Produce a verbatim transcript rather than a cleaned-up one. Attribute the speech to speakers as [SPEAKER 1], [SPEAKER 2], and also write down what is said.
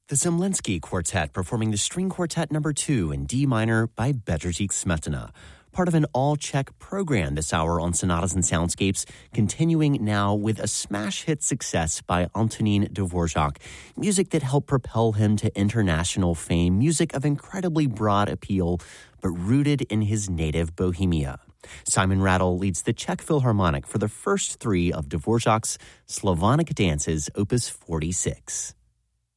[SPEAKER 1] The Zemlinsky Quartet performing the String Quartet number two in D minor by Bedřich Smetana. Part of an all-Czech program this hour on Sonatas and Soundscapes, continuing now with a smash hit success by Antonín Dvořák, music that helped propel him to international fame, music of incredibly broad appeal, but rooted in his native Bohemia. Simon Rattle leads the Czech Philharmonic for the first three of Dvořák's Slavonic Dances, Opus forty-six.